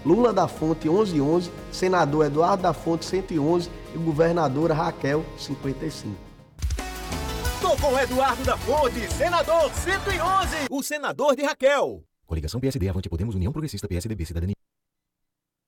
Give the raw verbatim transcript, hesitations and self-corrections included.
Lula da Fonte onze onze, senador Eduardo da Fonte cento e onze e governadora Raquel cinquenta e cinco. Tô com Eduardo da Fonte, senador cento e onze, o senador de Raquel. Coligação P S D, Avante Podemos, União Progressista, P S D B, Cidadania.